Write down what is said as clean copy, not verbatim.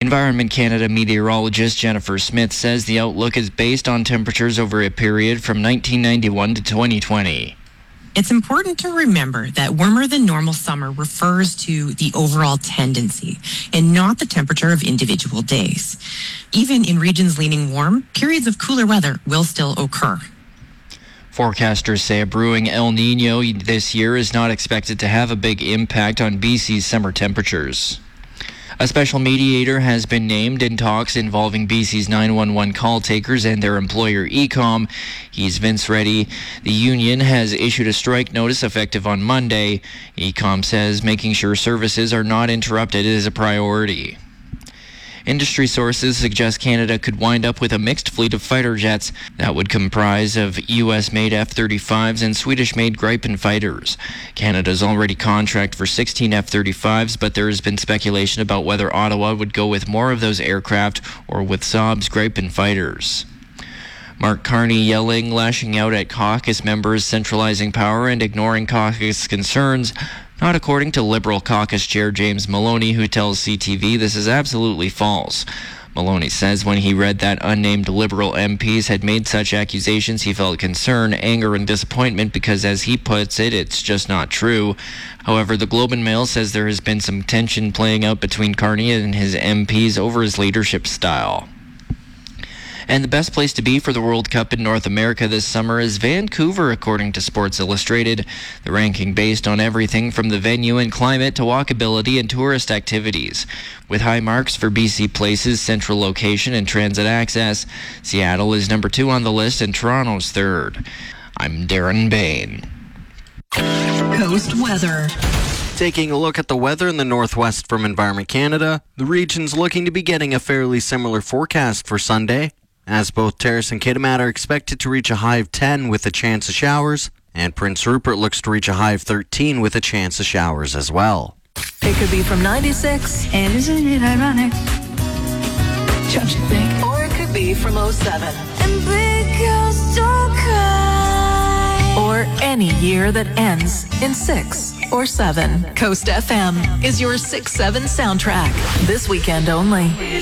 Environment Canada meteorologist Jennifer Smith says the outlook is based on temperatures over a period from 1991 to 2020. It's important to remember that warmer than normal summer refers to the overall tendency and not the temperature of individual days. Even in regions leaning warm, periods of cooler weather will still occur. Forecasters say a brewing El Niño this year is not expected to have a big impact on BC's summer temperatures. A special mediator has been named in talks involving BC's 911 call takers and their employer Ecom. He's Vince Reddy. The union has issued a strike notice effective on Monday. Ecom says making sure services are not interrupted is a priority. Industry sources suggest Canada could wind up with a mixed fleet of fighter jets that would comprise of U.S.-made F-35s and Swedish-made Gripen fighters. Canada's already contracted for 16 F-35s, but there has been speculation about whether Ottawa would go with more of those aircraft or with Saab's Gripen fighters. Mark Carney lashing out at caucus members centralizing power and ignoring caucus concerns. Not according to Liberal caucus chair James Maloney, who tells CTV this is absolutely false. Maloney says when he read that unnamed Liberal MPs had made such accusations, he felt concern, anger, and disappointment because, as he puts it, it's just not true. However, the Globe and Mail says there has been some tension playing out between Carney and his MPs over his leadership style. And the best place to be for the World Cup in North America this summer is Vancouver, according to Sports Illustrated. The ranking based on everything from the venue and climate to walkability and tourist activities. With high marks for BC places, central location, and transit access, Seattle is number 2 on the list and Toronto's 3rd. I'm Darren Bain. Coast weather. Taking a look at the weather in the northwest from Environment Canada, the region's looking to be getting a fairly similar forecast for Sunday, as both Terrace and Kitimat are expected to reach a high of 10 with a chance of showers, and Prince Rupert looks to reach a high of 13 with a chance of showers as well. It could be from 96, and isn't it ironic? Don't you think? Or it could be from 07. And big girls don't cry. Or any year that ends in 6 or 7. Coast FM is your 6-7 soundtrack. This weekend only.